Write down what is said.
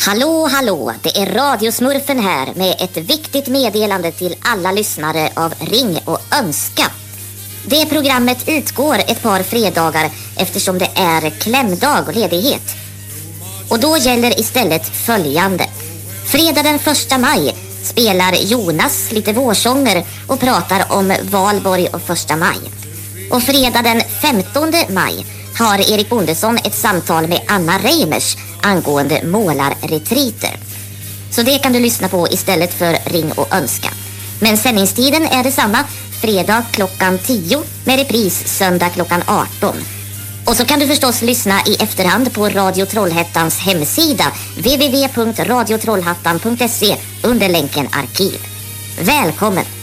Hallå, hallå, det är Radiosmurfen här med ett viktigt meddelande till alla lyssnare av Ring och Önska. Det programmet utgår ett par fredagar eftersom det är klämdag och ledighet. Och då gäller istället följande. Fredag den 1 maj spelar Jonas lite vårsånger och pratar om Valborg och 1 maj. Och fredag den 15 maj har Erik Bondesson ett samtal med Anna Reimers angående målarretriter. Så det kan du lyssna på istället för Ring och Önska. Men sändningstiden är detsamma, fredag klockan 10 med repris söndag klockan 18. Och så kan du förstås lyssna i efterhand på Radio Trollhättans hemsida www.radiotrollhättan.se under länken arkiv. Välkommen!